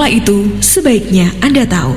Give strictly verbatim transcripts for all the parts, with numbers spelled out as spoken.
Kala itu, sebaiknya Anda tahu.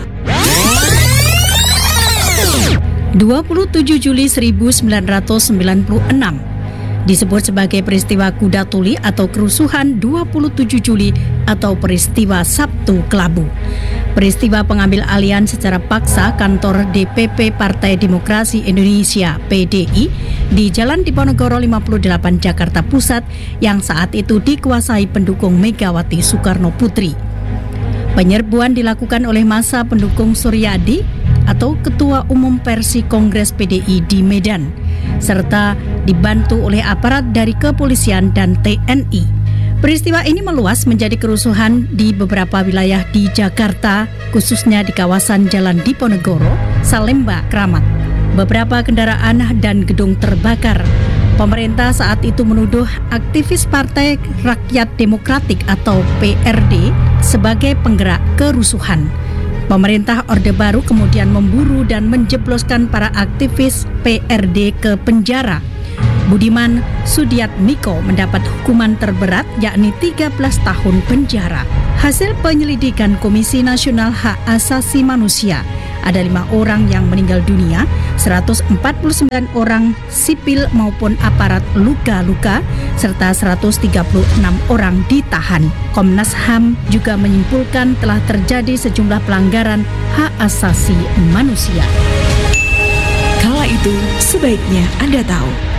dua puluh tujuh Juli seribu sembilan ratus sembilan puluh enam disebut sebagai peristiwa Kuda Tuli atau kerusuhan dua puluh tujuh Juli atau peristiwa Sabtu Kelabu. Peristiwa pengambil alihan secara paksa kantor D P P Partai Demokrasi Indonesia P D I di Jalan Diponegoro lima puluh delapan Jakarta Pusat yang saat itu dikuasai pendukung Megawati Soekarno Putri. Penyerbuan dilakukan oleh massa pendukung Suryadi atau Ketua Umum Persi Kongres P D I di Medan, serta dibantu oleh aparat dari kepolisian dan T N I. Peristiwa ini meluas menjadi kerusuhan di beberapa wilayah di Jakarta, khususnya di kawasan Jalan Diponegoro, Salemba, Kramat. Beberapa kendaraan dan gedung terbakar. Pemerintah saat itu menuduh aktivis Partai Rakyat Demokratik atau P R D sebagai penggerak kerusuhan. Pemerintah Orde Baru kemudian memburu dan menjebloskan para aktivis P R D ke penjara. Budiman Sudiatmiko mendapat hukuman terberat yakni tiga belas tahun penjara. Hasil penyelidikan Komisi Nasional Hak Asasi Manusia, ada lima orang yang meninggal dunia, seratus empat puluh sembilan orang sipil maupun aparat luka-luka, serta seratus tiga puluh enam orang ditahan. Komnas H A M juga menyimpulkan telah terjadi sejumlah pelanggaran hak asasi manusia. Kala itu, sebaiknya Anda tahu.